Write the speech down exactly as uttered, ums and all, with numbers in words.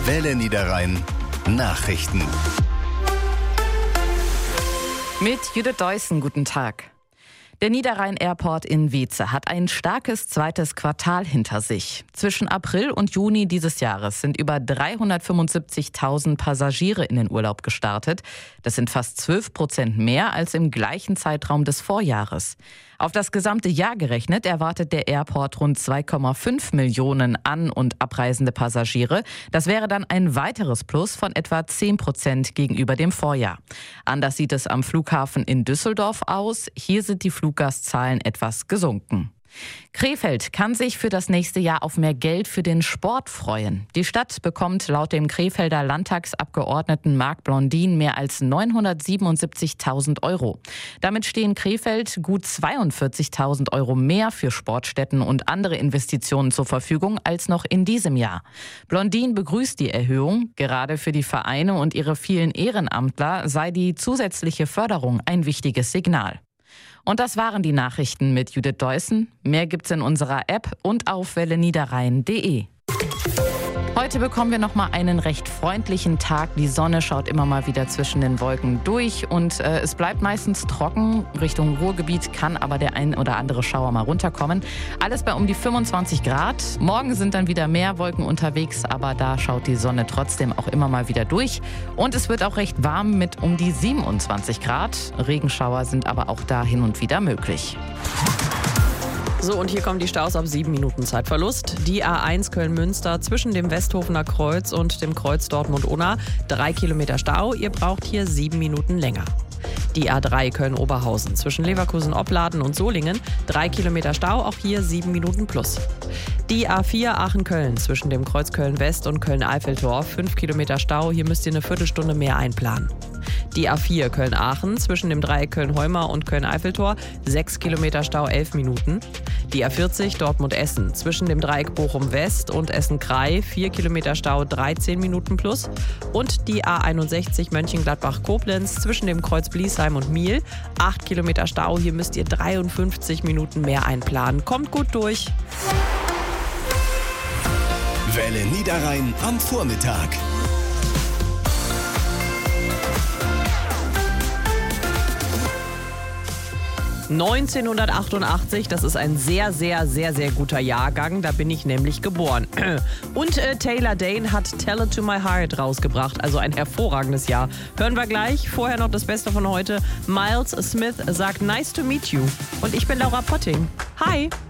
Welle Niederrhein Nachrichten. Mit Judith Deussen, guten Tag. Der Niederrhein Airport in Weeze hat ein starkes zweites Quartal hinter sich. Zwischen April und Juni dieses Jahres sind über dreihundertfünfundsiebzigtausend Passagiere in den Urlaub gestartet. Das sind fast zwölf Prozent mehr als im gleichen Zeitraum des Vorjahres. Auf das gesamte Jahr gerechnet erwartet der Airport rund zwei Komma fünf Millionen an- und abreisende Passagiere. Das wäre dann ein weiteres Plus von etwa zehn Prozent gegenüber dem Vorjahr. Anders sieht es am Flughafen in Düsseldorf aus. Hier sind die Fluggastzahlen etwas gesunken. Krefeld kann sich für das nächste Jahr auf mehr Geld für den Sport freuen. Die Stadt bekommt laut dem Krefelder Landtagsabgeordneten Marc Blondin mehr als neunhundertsiebenundsiebzigtausend Euro. Damit stehen Krefeld gut zweiundvierzigtausend Euro mehr für Sportstätten und andere Investitionen zur Verfügung als noch in diesem Jahr. Blondin begrüßt die Erhöhung. Gerade für die Vereine und ihre vielen Ehrenamtler sei die zusätzliche Förderung ein wichtiges Signal. Und das waren die Nachrichten mit Judith Deussen. Mehr gibt's in unserer App und auf welle niederrhein punkt de. Heute bekommen wir noch mal einen recht freundlichen Tag. Die Sonne schaut immer mal wieder zwischen den Wolken durch und äh, es bleibt meistens trocken. Richtung Ruhrgebiet kann aber der ein oder andere Schauer mal runterkommen. Alles bei um die fünfundzwanzig Grad. Morgen sind dann wieder mehr Wolken unterwegs, aber da schaut die Sonne trotzdem auch immer mal wieder durch. Und es wird auch recht warm mit um die siebenundzwanzig Grad. Regenschauer sind aber auch da hin und wieder möglich. So, und hier kommen die Staus auf sieben Minuten Zeitverlust. Die A eins Köln-Münster zwischen dem Westhofener Kreuz und dem Kreuz Dortmund-Unna. Drei Kilometer Stau, ihr braucht hier sieben Minuten länger. Die A drei Köln-Oberhausen zwischen Leverkusen-Opladen und Solingen. Drei Kilometer Stau, auch hier sieben Minuten plus. Die A vier Aachen-Köln zwischen dem Kreuz Köln-West und Köln-Eiffeltor. Fünf Kilometer Stau, hier müsst ihr eine Viertelstunde mehr einplanen. Die A vier Köln-Aachen zwischen dem Dreieck Köln-Heumar und Köln-Eiffeltor. Sechs Kilometer Stau, elf Minuten. Die A vierzig Dortmund-Essen zwischen dem Dreieck Bochum-West und Essen-Krei. Vier Kilometer Stau, dreizehn Minuten plus. Und die A einundsechzig Mönchengladbach-Koblenz zwischen dem Kreuz Bliesheim und Miel. Acht Kilometer Stau, hier müsst ihr dreiundfünfzig Minuten mehr einplanen. Kommt gut durch. Welle Niederrhein am Vormittag. neunzehnhundertachtundachtzig, das ist ein sehr, sehr, sehr, sehr guter Jahrgang. Da bin ich nämlich geboren. Und äh, Taylor Dane hat Tell It To My Heart rausgebracht. Also ein hervorragendes Jahr. Hören wir gleich. Vorher noch das Beste von heute. Miles Smith sagt Nice to meet you. Und ich bin Laura Potting. Hi!